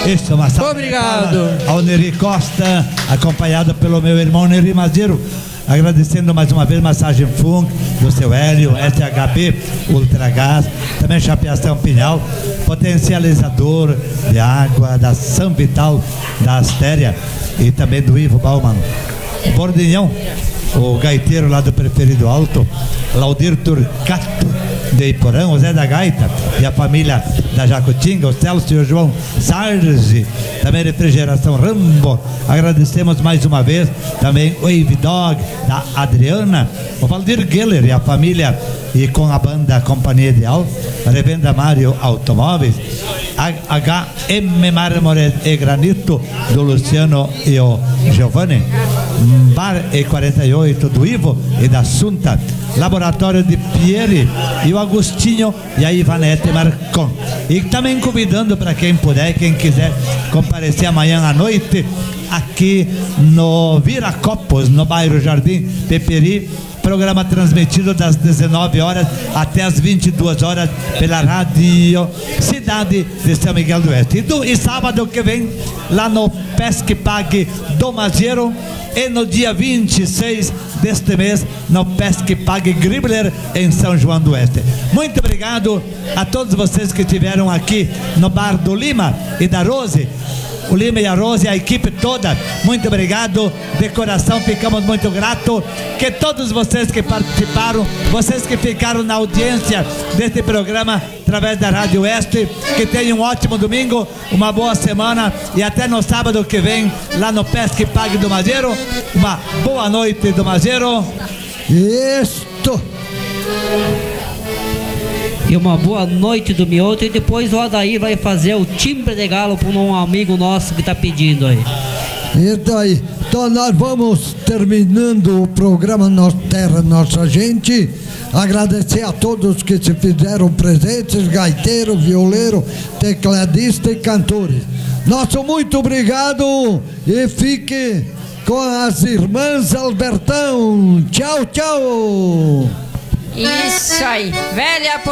Isso, uma salva. Obrigado. Ao Neri Costa, acompanhado pelo meu irmão Neri Mazeiro. Agradecendo mais uma vez Massagem Funk do seu Hélio, SHB Ultragás, também Chapeação Pinhal, potencializador de água da São Vital da Astéria e também do Ivo Bauman. Bordinhão, o gaiteiro lá do Preferido Alto, Laudir Turcato de Iporã, o Zé da Gaita e a família da Jacutinga, o Celso e o João Sarge, também Refrigeração Rambo. Agradecemos mais uma vez também o Wave Dog da Adriana, o Valdir Geller e a família, e com a banda Companhia Ideal, Revenda Mário Automóveis, HM Mármore e Granito do Luciano e o Giovanni, Bar E48 do Ivo e da Sunta, Laboratório de Pieri e o Agostinho e a Ivanete Marcon. E também convidando para quem puder, quem quiser comparecer amanhã à noite aqui no Viracopos, no bairro Jardim Peperi. Programa transmitido das 19 horas até as 22 horas pela Rádio Cidade de São Miguel do Oeste. E sábado que vem, lá no Pesque Pague do Mazeiro, e no dia 26 deste mês, no Pesque Pague Gribler, em São João do Oeste. Muito obrigado a todos vocês que estiveram aqui no Bar do Lima e da Rose. O Lima e a Rose, a equipe toda, muito obrigado, de coração ficamos muito gratos, que todos vocês que participaram, vocês que ficaram na audiência deste programa através da Rádio Oeste, que tenham um ótimo domingo, uma boa semana e até no sábado que vem lá no Pesque Pague do Mazeiro. Uma boa noite do Mazeiro. Isto. E uma boa noite do Mioto. E depois o Adair vai fazer o timbre de galo para um amigo nosso que está pedindo aí. E daí? Então nós vamos terminando o programa Nossa Terra, Nossa Gente. Agradecer a todos que se fizeram presentes, gaiteiro, violeiro, tecladista e cantores. Nosso muito obrigado e fique com as irmãs Albertão. Tchau, tchau. Isso aí, velha